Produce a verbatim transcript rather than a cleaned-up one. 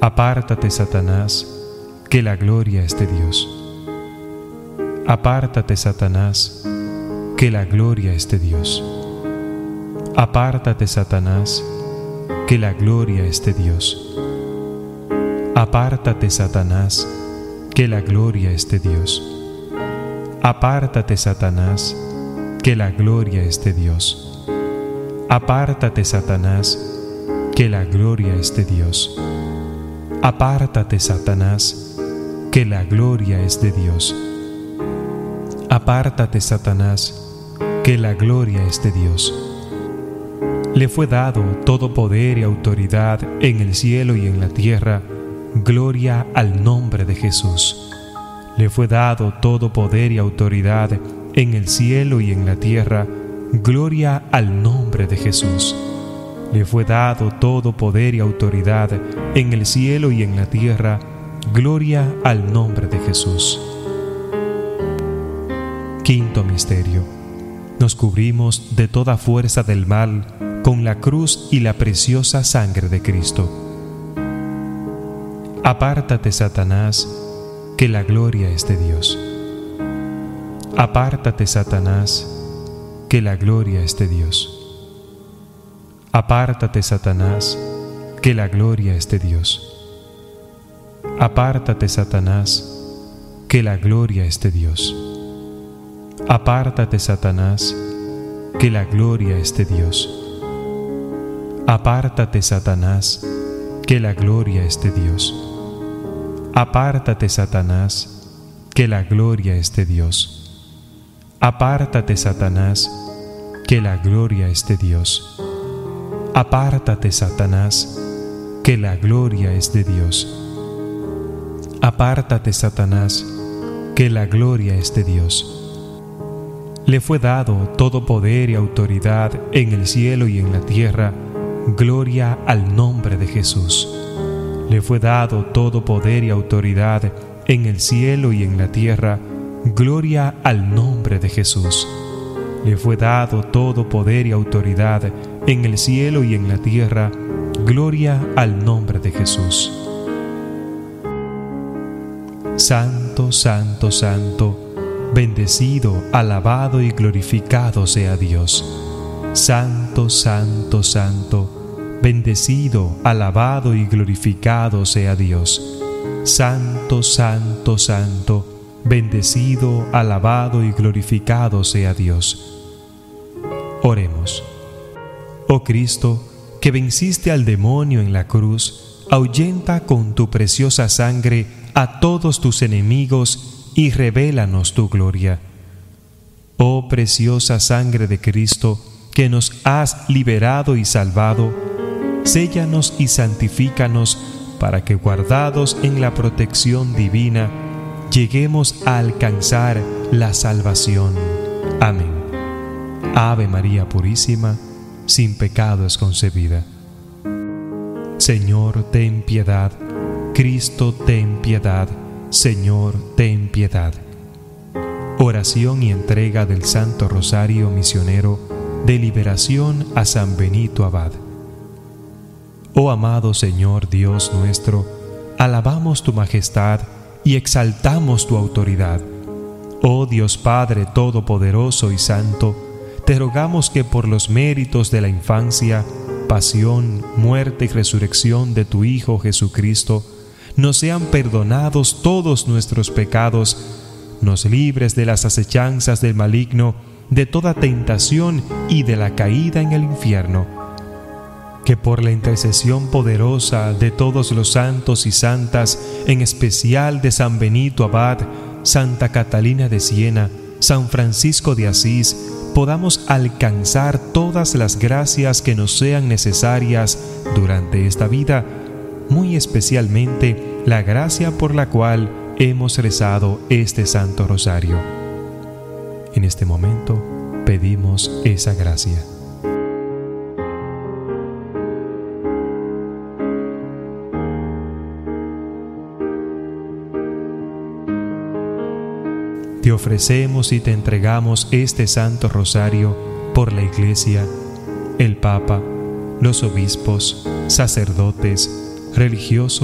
Apártate, Satanás, que la gloria es de Dios. Apártate, Satanás, que la gloria es de Dios. Apártate, Satanás, que la gloria es de Dios. Apártate, Satanás, que la gloria es de Dios. Apártate, Satanás, que la gloria es de Dios. Apártate, Satanás, que la gloria es de Dios. Apártate, Satanás, que la gloria es de Dios. Apártate, Satanás, que la gloria es de Dios. Le fue dado todo poder y autoridad en el cielo y en la tierra. Gloria al nombre de Jesús. Le fue dado todo poder y autoridad en el cielo y en la tierra. Gloria al nombre de Jesús. Le fue dado todo poder y autoridad en el cielo y en la tierra. Gloria al nombre de Jesús. Quinto misterio. Nos cubrimos de toda fuerza del mal con la cruz y la preciosa sangre de Cristo. Apártate, Satanás, que la gloria es de Dios. Apártate, Satanás, que la gloria es de Dios. Apártate, Satanás, que la gloria es de Dios. Apártate, Satanás, que la gloria es de Dios. Apártate, Satanás, que la gloria es de Dios. Apártate, Satanás, que la gloria es de Dios. Apártate, Satanás, que la gloria es de Dios. Apártate, Satanás, que la gloria es de Dios. Apártate, Satanás, que la gloria es de Dios. Apártate, Satanás, que la gloria es de Dios. Le fue dado todo poder y autoridad en el cielo y en la tierra. Gloria al nombre de Jesús. Le fue dado todo poder y autoridad en el cielo y en la tierra. Gloria al nombre de Jesús. Le fue dado todo poder y autoridad en el cielo y en la tierra. Gloria al nombre de Jesús. Santo, santo, santo, bendecido, alabado y glorificado sea Dios. Santo, santo, santo, bendecido, alabado y glorificado sea Dios. Santo, santo, santo, bendecido, alabado y glorificado sea Dios. Oremos. Oh Cristo, que venciste al demonio en la cruz, ahuyenta con tu preciosa sangre a todos tus enemigos y revélanos tu gloria. Oh preciosa sangre de Cristo, que nos has liberado y salvado, séllanos y santifícanos para que, guardados en la protección divina, lleguemos a alcanzar la salvación. Amén. Ave María Purísima, sin pecado es concebida. Señor, ten piedad. Cristo, ten piedad. Señor, ten piedad. Oración y entrega del Santo Rosario Misionero de liberación a San Benito Abad. Oh amado Señor Dios nuestro, alabamos tu majestad y exaltamos tu autoridad. Oh Dios Padre Todopoderoso y Santo, te rogamos que por los méritos de la infancia, pasión, muerte y resurrección de tu Hijo Jesucristo, nos sean perdonados todos nuestros pecados, nos libres de las acechanzas del maligno, de toda tentación y de la caída en el infierno. Que por la intercesión poderosa de todos los santos y santas, en especial de San Benito Abad, Santa Catalina de Siena, San Francisco de Asís, podamos alcanzar todas las gracias que nos sean necesarias durante esta vida, muy especialmente la gracia por la cual hemos rezado este Santo Rosario. En este momento pedimos esa gracia. Te ofrecemos y te entregamos este Santo Rosario por la Iglesia, el Papa, los obispos, sacerdotes, religiosos